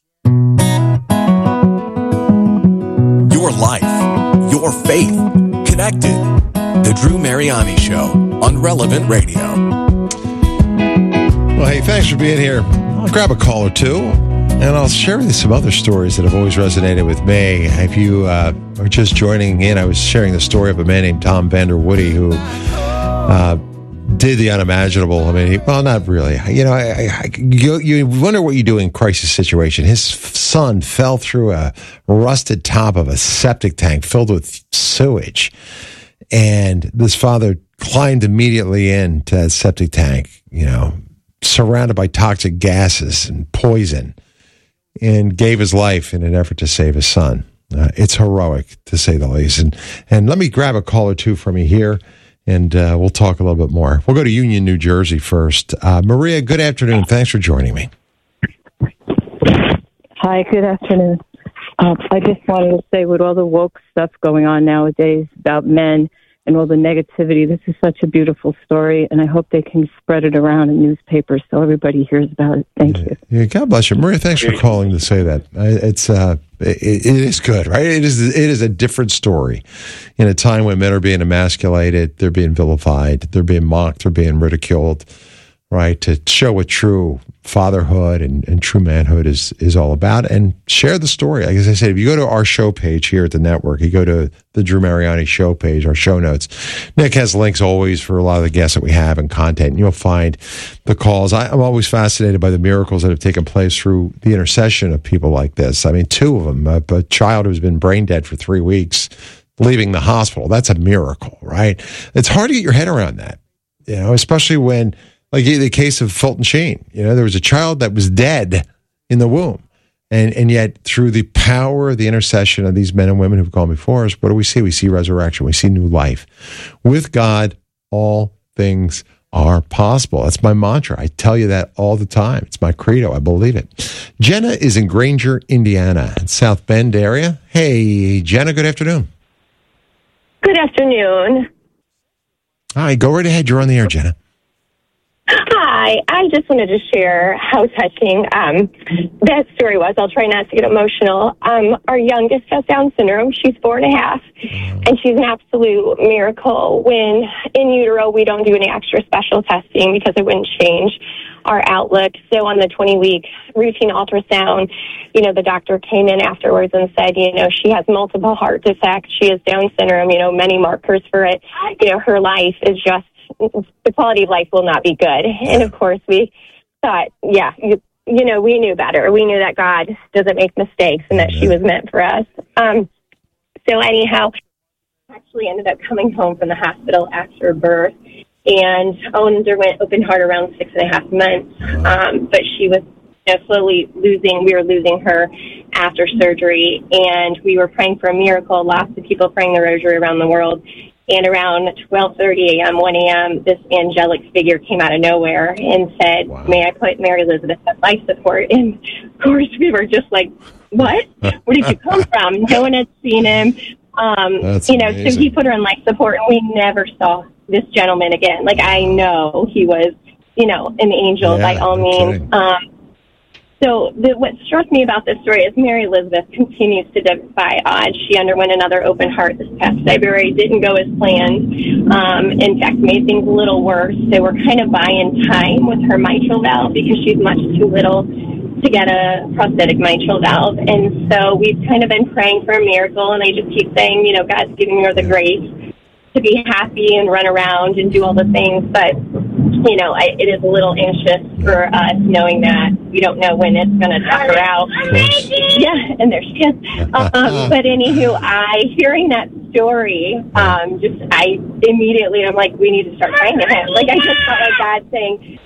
S17: Your life, your faith, connected. The Drew Mariani Show on Relevant Radio.
S1: Well, hey, thanks for being here. I'll grab a call or two, and I'll share with you some other stories that have always resonated with me. If you are just joining in, I was sharing the story of a man named Tom Vander Woody who did the unimaginable. I mean, well, not really. You know, you wonder what you do in crisis situation. His son fell through a rusted top of a septic tank filled with sewage, and this father climbed immediately into that septic tank, you know, surrounded by toxic gases and poison, and gave his life in an effort to save his son. It's heroic, to say the least. And let me grab a call or two from you here, and we'll talk a little bit more. We'll go to Union, New Jersey first. Maria, good afternoon. Thanks for joining me.
S3: Hi, good afternoon. I just wanted to say, with all the woke stuff going on nowadays about men and all the negativity, this is such a beautiful story, and I hope they can spread it around in newspapers so everybody hears about it. Thank you.
S1: Yeah, God bless you. Maria, thanks for calling to say that. It is good, right? It is a different story in a time when men are being emasculated, they're being vilified, they're being mocked, they're being ridiculed, right? To show what true fatherhood and true manhood is all about, and share the story. Like as I said, if you go to our show page here at the network, you go to the Drew Mariani show page, our show notes, Nick has links always for a lot of the guests that we have and content, and you'll find the calls. I'm always fascinated by the miracles that have taken place through the intercession of people like this. I mean, two of them, a child who's been brain dead for 3 weeks, leaving the hospital. That's a miracle, right? It's hard to get your head around that, you know, especially when, like the case of Fulton Sheen, you know, there was a child that was dead in the womb. And yet through the power of the intercession of these men and women who've gone before us, what do we see? We see resurrection. We see new life. With God, all things are possible. That's my mantra. I tell you that all the time. It's my credo. I believe it. Jenna is in Granger, Indiana, South Bend area. Hey, Jenna, good afternoon.
S22: Good afternoon.
S1: Hi, go right ahead. You're on the air, Jenna.
S22: Hi, I just wanted to share how touching that story was. I'll try not to get emotional. Our youngest has Down syndrome. She's 4.5, and she's an absolute miracle. When in utero, we don't do any extra special testing because it wouldn't change our outlook. So on the 20-week routine ultrasound, you know, the doctor came in afterwards and said, you know, she has multiple heart defects. She has Down syndrome, you know, many markers for it. You know, her life is just, the quality of life will not be good. And of course we thought, yeah, you know, we knew better. We knew that God doesn't make mistakes and that she was meant for us. So anyhow, actually ended up coming home from the hospital after birth and underwent open heart around 6.5 months. But she was, you know, slowly we were losing her after surgery, and we were praying for a miracle. Lots of people praying the rosary around the world. And around 12:30 a.m., 1 a.m., this angelic figure came out of nowhere and said, may I put Mary Elizabeth on life support? And, of course, we were just like, what? Where did you come from? No one had seen him. You know, so he put her on life support, and we never saw this gentleman again. Like, I know he was, you know, an angel by all means. So what struck me about this story is Mary Elizabeth continues to defy odds. She underwent another open heart this past February. Didn't go as planned. In fact, made things a little worse. So we're kind of buying time with her mitral valve because she's much too little to get a prosthetic mitral valve. And so we've kind of been praying for a miracle, and I just keep saying, you know, God's giving her the grace to be happy and run around and do all the things. But, you know, it is a little anxious for us knowing that we don't know when it's going to knock her out. Yeah, and there she is. But anywho, hearing that story, I'm like, we need to start praying to him. Like, I just felt like God saying,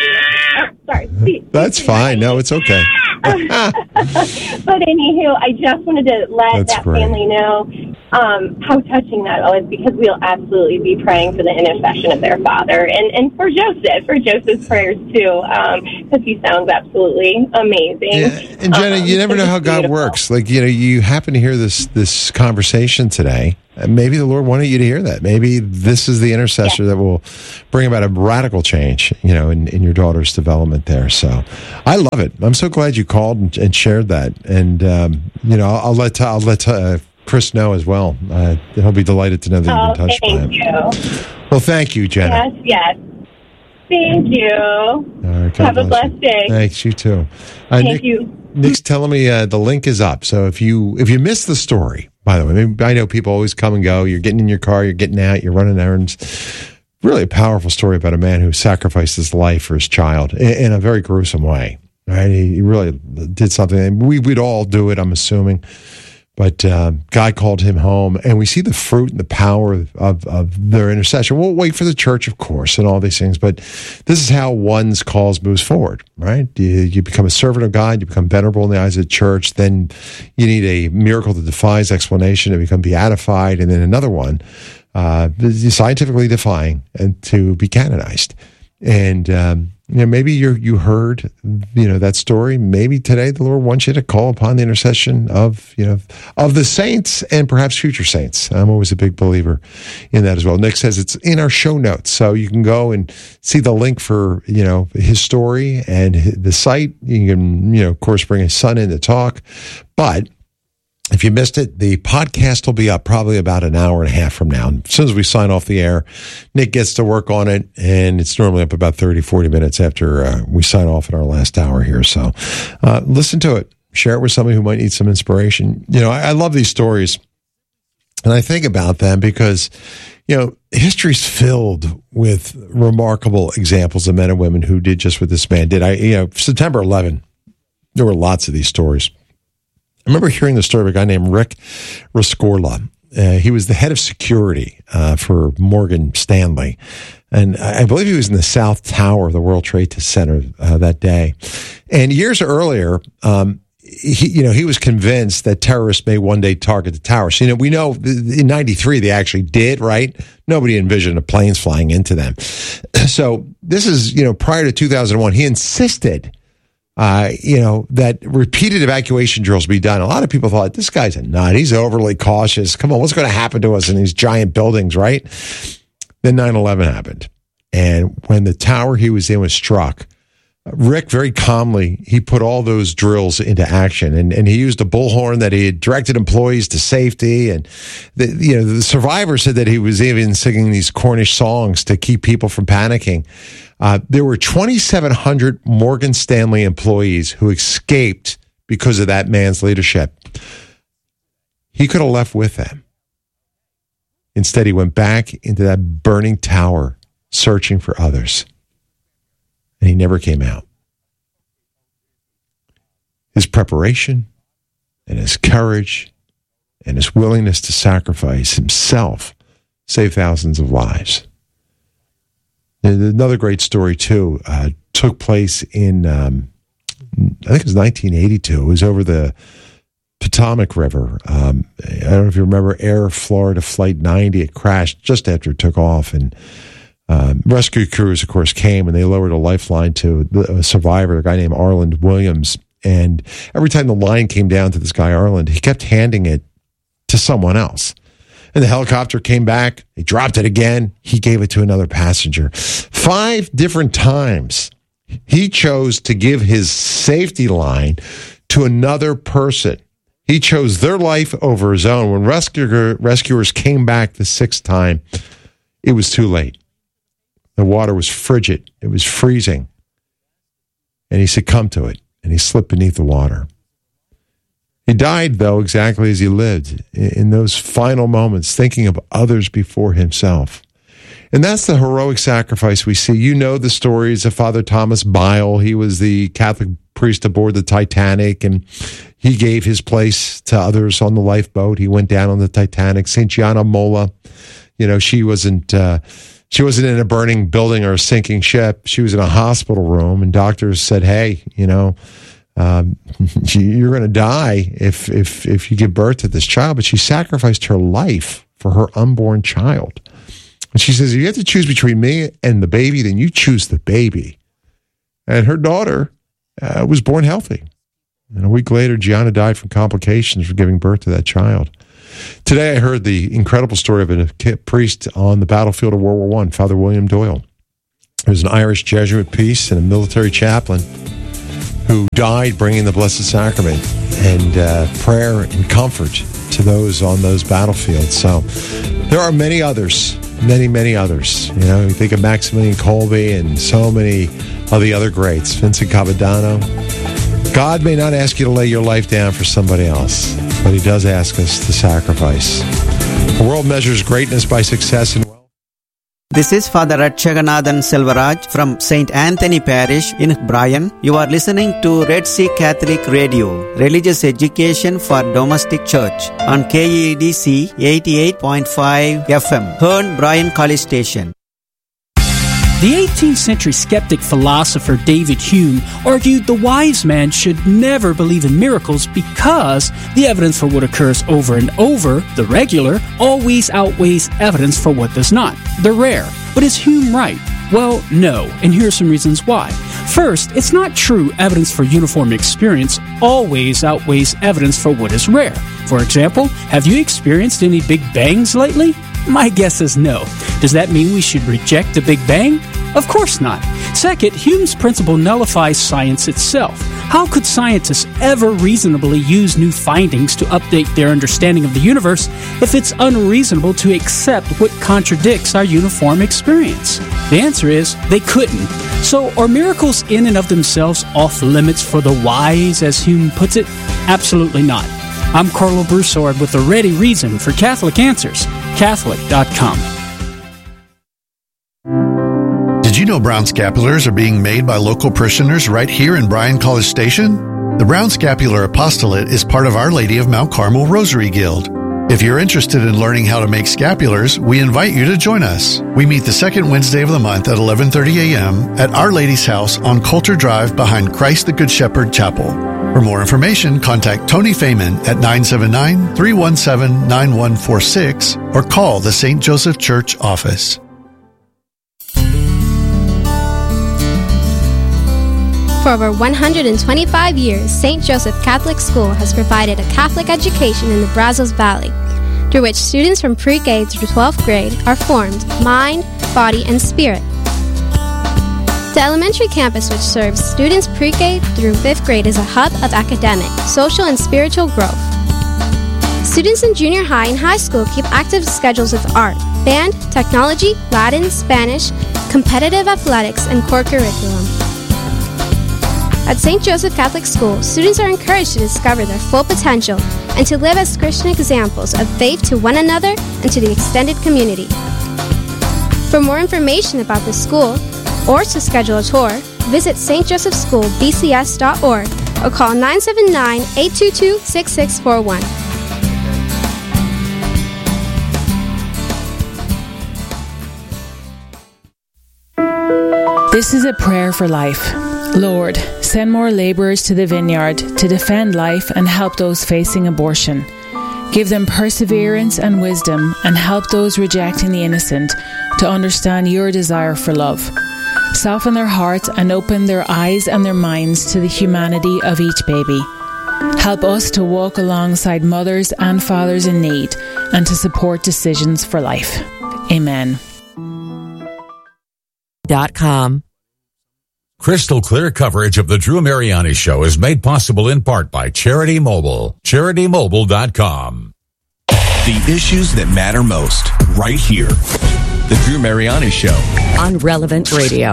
S22: sorry.
S1: That's fine. No, it's okay.
S22: But anywho, I just wanted to let that family know how touching that was, because we'll absolutely be praying for the intercession of their father and for Joseph's prayers too, because he sounds absolutely amazing.
S1: Yeah. And Jenna, you never know how God works. Like, you happen to hear this conversation today. Maybe the Lord wanted you to hear that. Maybe this is the intercessor that will bring about a radical change, in your daughter's development there. So I love it. I'm so glad you called and shared that. And, I'll let Chris know as well. He'll be delighted to know that you've been touched by him.
S22: Thank you.
S1: Well, thank you, Jenna.
S22: Yes. Thank you.
S1: All right,
S22: Have a blessed day.
S1: Thanks, you too.
S22: Thank you.
S1: Nick's telling me the link is up. So if you missed the story, by the way, I know people always come and go. You're getting in your car, you're getting out, you're running errands. Really a powerful story about a man who sacrificed his life for his child in a very gruesome way. Right? He really did something. And we'd all do it, I'm assuming. But God called him home, and we see the fruit and the power of their intercession. We'll wait for the church, of course, and all these things, but this is how one's cause moves forward, right? You become a servant of God, you become venerable in the eyes of the church, then you need a miracle that defies explanation to become beatified, and then another one, scientifically defying, and to be canonized. And maybe you heard that story. Maybe today the Lord wants you to call upon the intercession of the saints and perhaps future saints. I'm always a big believer in that as well. Nick says it's in our show notes, so you can go and see the link for his story and the site. You can of course bring his son in to talk, but if you missed it, the podcast will be up probably about an hour and a half from now. And as soon as we sign off the air, Nick gets to work on it, and it's normally up about 30, 40 minutes after we sign off in our last hour here. So listen to it. Share it with somebody who might need some inspiration. I love these stories, and I think about them because, history's filled with remarkable examples of men and women who did just what this man did. September 11, there were lots of these stories. I remember hearing the story of a guy named Rick Rescorla. He was the head of security for Morgan Stanley. And I believe he was in the South Tower of the World Trade Center that day. And years earlier, he was convinced that terrorists may one day target the tower. So, we know in 93 they actually did, right? Nobody envisioned the planes flying into them. So this is, prior to 2001, he insisted that repeated evacuation drills be done. A lot of people thought, this guy's a nut. He's overly cautious. Come on, what's going to happen to us in these giant buildings, right? Then 9/11 happened. And when the tower he was in was struck, Rick very calmly, he put all those drills into action. And he used a bullhorn that he had directed employees to safety. And the survivor said that he was even singing these Cornish songs to keep people from panicking. There were 2,700 Morgan Stanley employees who escaped because of that man's leadership. He could have left with them. Instead, he went back into that burning tower searching for others. And he never came out. His preparation and his courage and his willingness to sacrifice himself saved thousands of lives. And another great story, too, took place in, I think it was 1982. It was over the Potomac River. I don't know if you remember Air Florida Flight 90. It crashed just after it took off. And rescue crews, of course, came and they lowered a lifeline to a survivor, a guy named Arland Williams. And every time the line came down to this guy, Arland, he kept handing it to someone else. And the helicopter came back. He dropped it again. He gave it to another passenger. 5 different times, he chose to give his safety line to another person. He chose their life over his own. When rescuers came back the 6th time, it was too late. The water was frigid. It was freezing. And he succumbed to it, and he slipped beneath the water. He died, though, exactly as he lived, in those final moments, thinking of others before himself. And that's the heroic sacrifice we see. You know the stories of Father Thomas Bile. He was the Catholic priest aboard the Titanic, and he gave his place to others on the lifeboat. He went down on the Titanic. St. Gianna Molla, she wasn't in a burning building or a sinking ship. She was in a hospital room, and doctors said, hey, you're going to die if you give birth to this child. But she sacrificed her life for her unborn child. And she says, if you have to choose between me and the baby, then you choose the baby. And her daughter was born healthy. And a week later, Gianna died from complications from giving birth to that child. Today, I heard the incredible story of a priest on the battlefield of World War I, Father William Doyle. He was an Irish Jesuit priest and a military chaplain who died bringing the Blessed Sacrament and prayer and comfort to those on those battlefields. So there are many others, many others. You know, you think of Maximilian Kolbe and so many of the other greats, Vincent Cavadano. God may not ask you to lay your life down for somebody else, but he does ask us to sacrifice. The world measures greatness by success and wealth.
S4: This is Father Ratchaganathan Selvaraj from St. Anthony Parish in Bryan. You are listening to Red Sea Catholic Radio, religious education for domestic church on KEDC 88.5 FM, Hearn Bryan College Station.
S5: The 18th century skeptic philosopher David Hume argued the wise man should never believe in miracles because the evidence for what occurs over and over, the regular, always outweighs evidence for what does not, the rare. But is Hume right? Well, no, and here are some reasons why. First, it's not true evidence for uniform experience always outweighs evidence for what is rare. For example, have you experienced any Big Bangs lately? My guess is no. Does that mean we should reject the Big Bang? Of course not. Second, Hume's principle nullifies science itself. How could scientists ever reasonably use new findings to update their understanding of the universe if it's unreasonable to accept what contradicts our uniform experience? The answer is they couldn't. So are miracles in and of themselves off limits for the wise, as Hume puts it? Absolutely not. I'm Carlo Broussard with a ready reason for Catholic Answers, Catholic.com.
S15: Did you know brown scapulars are being made by local parishioners right here in Bryan College Station? The Brown Scapular Apostolate is part of Our Lady of Mount Carmel Rosary Guild. If you're interested in learning how to make scapulars, we invite you to join us. We meet the second Wednesday of the month at 11:30 a.m. at Our Lady's House on Coulter Drive behind Christ the Good Shepherd Chapel. For more information, contact Tony Feynman at 979-317-9146 or call the St. Joseph Church office.
S23: For over 125 years, St. Joseph Catholic School has provided a Catholic education in the Brazos Valley, through which students from pre-K through 12th grade are formed mind, body, and spirit. The elementary campus, which serves students pre-K through 5th grade, is a hub of academic, social, and spiritual growth. Students in junior high and high school keep active schedules of art, band, technology, Latin, Spanish, competitive athletics, and core curriculum. At St. Joseph Catholic School, students are encouraged to discover their full potential and to live as Christian examples of faith to one another and to the extended community. For more information about the school or to schedule a tour, visit stjosephschoolbcs.org or call 979-822-6641.
S24: This is a prayer for life. Lord, send more laborers to the vineyard to defend life and help those facing abortion. Give them perseverance and wisdom and help those rejecting the innocent to understand your desire for love. Soften their hearts and open their eyes and their minds to the humanity of each baby. Help us to walk alongside mothers and fathers in need and to support decisions for life. Amen.
S25: .com.
S26: Crystal clear coverage of the Drew Mariani Show is made possible in part by Charity Mobile. CharityMobile.com.
S17: The issues that matter most, right here. The Drew Mariani Show.
S25: On Relevant Radio.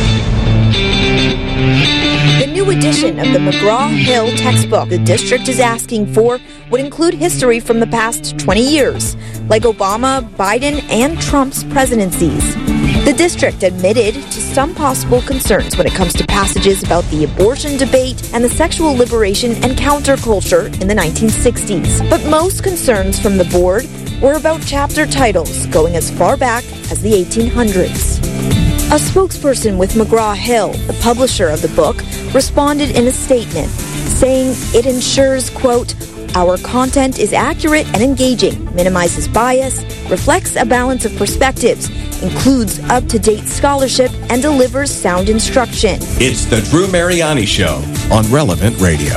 S27: The new edition of the McGraw-Hill textbook the district is asking for would include history from the past 20 years, like Obama, Biden, and Trump's presidencies. The district admitted to some possible concerns when it comes to passages about the abortion debate and the sexual liberation and counterculture in the 1960s. But most concerns from the board were about chapter titles going as far back as the 1800s. A spokesperson with McGraw-Hill, the publisher of the book, responded in a statement, saying it ensures, quote, our content is accurate and engaging, minimizes bias, reflects a balance of perspectives, includes up-to-date scholarship, and delivers sound instruction.
S17: It's the Drew Mariani Show on Relevant Radio.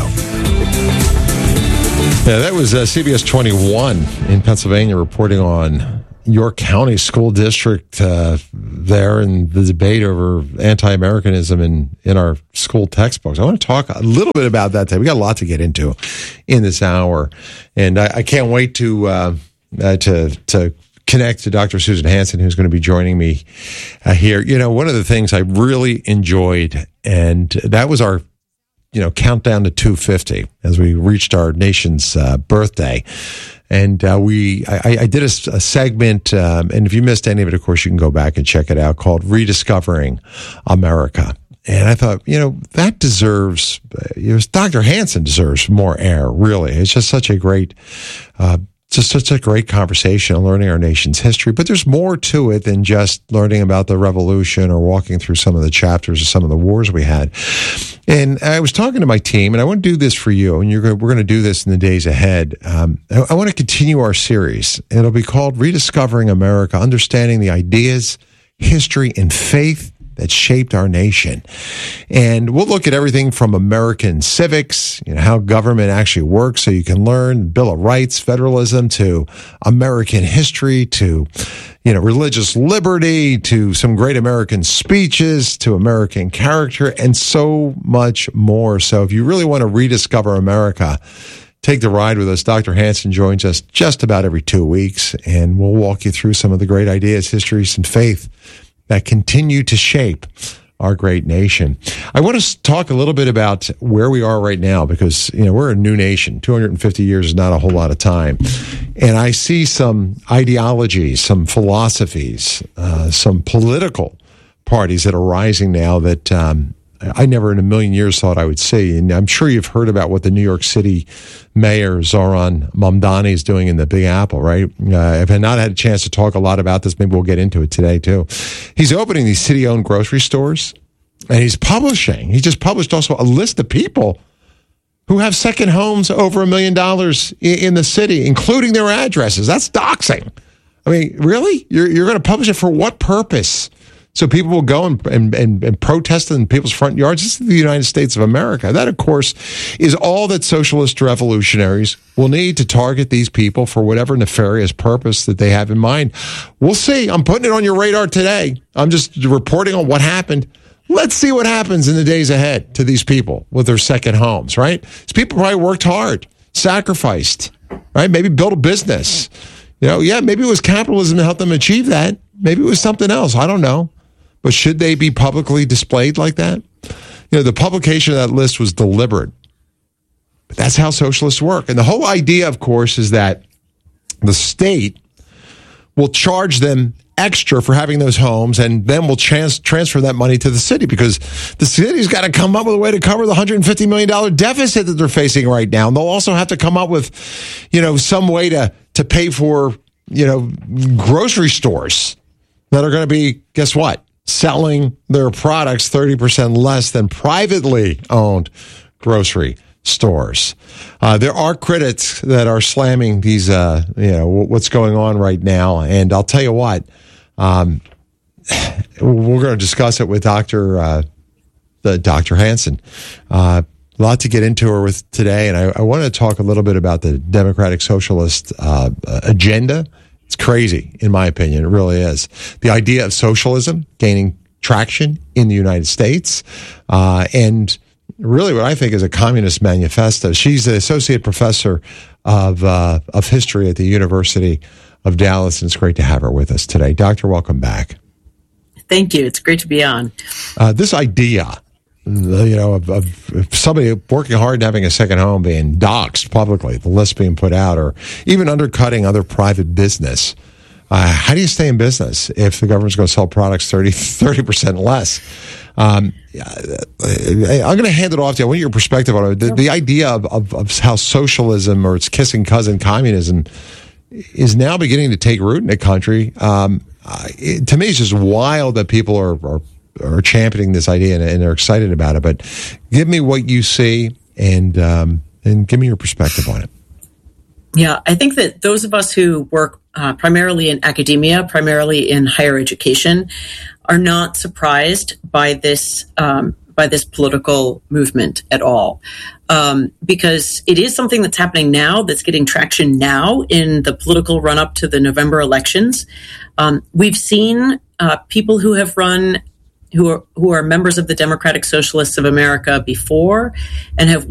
S1: Yeah, that was CBS 21 in Pennsylvania reporting on York County School District there and the debate over anti-Americanism in our school textbooks. I want to talk a little bit about that today. We got a lot to get into in this hour, and I can't wait to connect to Dr. Susan Hansen, who's going to be joining me here. You know, one of the things I really enjoyed, and that was our countdown to 250 as we reached our nation's birthday. And I did a segment, and if you missed any of it, of course, you can go back and check it out, called Rediscovering America. And I thought, that deserves, Dr. Hansen deserves more air, really. It's just such a great conversation on learning our nation's history. But there's more to it than just learning about the revolution or walking through some of the chapters of some of the wars we had. And I was talking to my team, and I want to do this for you, and we're going to do this in the days ahead. I want to continue our series. It'll be called Rediscovering America, Understanding the Ideas, History, and Faith that shaped our nation. And we'll look at everything from American civics, how government actually works so you can learn, Bill of Rights, federalism, to American history, to religious liberty, to some great American speeches, to American character, and so much more. So if you really want to rediscover America, take the ride with us. Dr. Hansen joins us just about every 2 weeks, and we'll walk you through some of the great ideas, histories, and faith that continue to shape our great nation. I want to talk a little bit about where we are right now because, we're a new nation. 250 years is not a whole lot of time. And I see some ideologies, some philosophies, some political parties that are rising now that I never in a million years thought I would see. And I'm sure you've heard about what the New York City mayor, Zoran Mamdani, is doing in the Big Apple, right? I've not had a chance to talk a lot about this. Maybe we'll get into it today, too. He's opening these city-owned grocery stores, and he just published also a list of people who have second homes over $1 million in the city, including their addresses. That's doxing. I mean, really? You're going to publish it for what purpose? So people will go and protest in people's front yards. This is the United States of America. That, of course, is all that socialist revolutionaries will need to target these people for whatever nefarious purpose that they have in mind. We'll see. I'm putting it on your radar today. I'm just reporting on what happened. Let's see what happens in the days ahead to these people with their second homes, right? These people probably worked hard, sacrificed, right? Maybe built a business. Maybe it was capitalism that helped them achieve that. Maybe it was something else. I don't know. But should they be publicly displayed like that? The publication of that list was deliberate. But that's how socialists work. And the whole idea, of course, is that the state will charge them extra for having those homes, and then we'll transfer that money to the city because the city's got to come up with a way to cover the $150 million deficit that they're facing right now. And they'll also have to come up with, some way to pay for, grocery stores that are going to be, guess what? Selling their products 30% less than privately owned grocery stores. There are critics that are slamming these, what's going on right now. And I'll tell you what, we're going to discuss it with Dr. Hansen. A lot to get into her with today. And I want to talk a little bit about the Democratic Socialist agenda. It's crazy, in my opinion. It really is. The idea of socialism gaining traction in the United States, and really what I think is a communist manifesto. She's the associate professor of history at the University of Dallas, and it's great to have her with us today. Doctor, welcome back.
S2: Thank you. It's great to be on.
S1: This idea, of somebody working hard and having a second home being doxxed publicly, the list being put out, or even undercutting other private business. How do you stay in business if the government's going to sell products 30% less? I'm going to hand it off to you. I want your perspective on it. The idea of how socialism or its kissing cousin communism is now beginning to take root in the country. To me, it's just wild that people are are championing this idea and are excited about it. But give me what you see and give me your perspective on it.
S2: Yeah, I think that those of us who work primarily in academia, primarily in higher education, are not surprised by this political movement at all, because it is something that's happening now, that's getting traction now in the political run-up to the November elections. We've seen people who have run, who are members of the Democratic Socialists of America before, and have